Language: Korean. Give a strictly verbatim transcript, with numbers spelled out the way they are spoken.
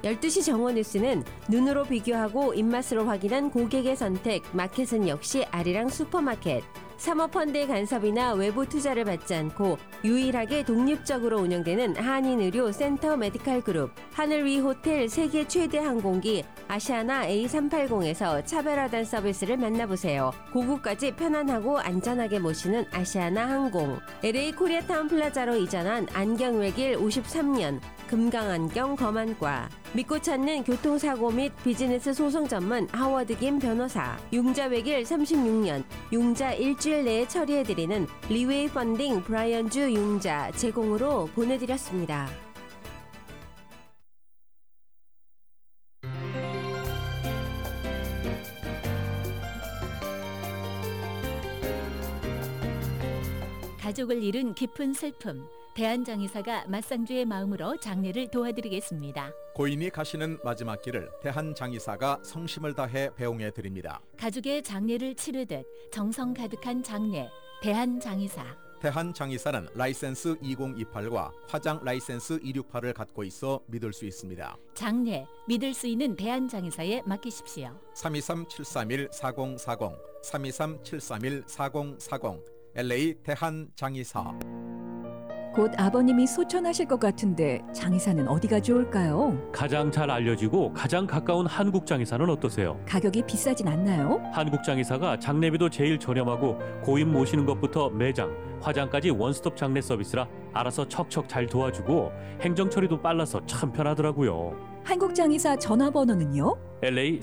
열두 시 정오뉴스는 눈으로 비교하고 입맛으로 확인한 고객의 선택, 마켓은 역시 아리랑 슈퍼마켓. 사모펀드의 간섭이나 외부 투자를 받지 않고 유일하게 독립적으로 운영되는 한인의료 센터 메디칼 그룹, 하늘 위 호텔 세계 최대 항공기 아시아나 에이 삼백팔십에서 차별화된 서비스를 만나보세요. 고국까지 편안하고 안전하게 모시는 아시아나 항공, 엘에이 코리아타운 플라자로 이전한 안경외길 오십삼 년, 금강안경 검안과, 믿고 찾는 교통사고 및 비즈니스 소송 전문 하워드김 변호사, 융자외길 삼십육 년, 융자 일주일 내에 처리해드리는 리웨이 펀딩 브라이언주 융자 제공으로 보내드렸습니다. 가족을 잃은 깊은 슬픔, 대한장의사가 맞상주의 마음으로 장례를 도와드리겠습니다. 고인이 가시는 마지막 길을 대한장의사가 성심을 다해 배웅해 드립니다. 가족의 장례를 치르듯 정성 가득한 장례, 대한장의사. 대한장의사는 라이센스 이공이팔과 화장 라이센스 이백육십팔을 갖고 있어 믿을 수 있습니다. 장례, 믿을 수 있는 대한장의사에 맡기십시오. 삼이삼 칠삼일 사공사공, 삼이삼 칠삼일 사공사공, 엘에이 대한장의사. 곧 아버님이 소천하실 것 같은데 장의사는 어디가 좋을까요? 가장 잘 알려지고 가장 가까운 한국장의사는 어떠세요? 가격이 비싸진 않나요? 한국장의사가 장례비도 제일 저렴하고 고인 모시는 것부터 매장, 화장까지 원스톱 장례 서비스라 알아서 척척 잘 도와주고 행정 처리도 빨라서 참 편하더라고요. 한국장의사 전화번호는요? 엘에이